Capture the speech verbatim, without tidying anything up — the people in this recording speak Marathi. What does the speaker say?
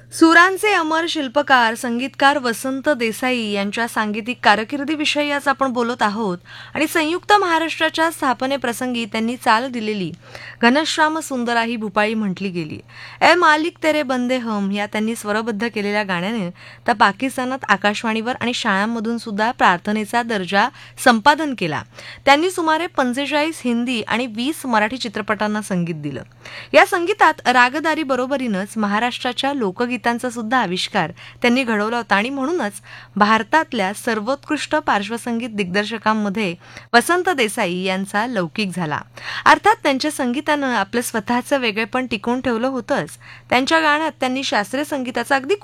सुरांचे अमर शिल्पकार संगीतकार वसंत देसाई यांच्या सांगीतिक कारकिर्दीविषयी आज आपण बोलत आहोत आणि संयुक्त महाराष्ट्राच्या स्थापनेप्रसंगी त्यांनी चाल दिलेली घनश्याम सुंदरा ही भूपाळी म्हटली गेली. ए मालिक तेरे बंदे हम या त्यांनी स्वरबद्ध केलेल्या गाण्याने तर पाकिस्तानात आकाशवाणीवर आणि शाळांमधून सुद्धा प्रार्थनेचा दर्जा संपादन केला. त्यांनी सुमारे पंचेचाळीस हिंदी आणि वीस मराठी चित्रपटांना संगीत दिलं. या संगीतात रागदारी बरोबरीनंच महाराष्ट्राच्या लोकगीतांचा सुद्धा आविष्कार त्यांनी घडवला होता आणि म्हणूनच भारतातल्या सर्वोत्कृष्ट पार्श्वसंगीत दिग्दर्शकांमध्ये वसंत देसाई यांचा लौकिक झाला. अर्थात त्यांच्या संगीतानं आपलं स्वतःचं वेगळेपण टिकवून ठेवलं होतंच. त्यांच्या गाण्यात त्यांनी शास्त्रीय संगीताचा अगदी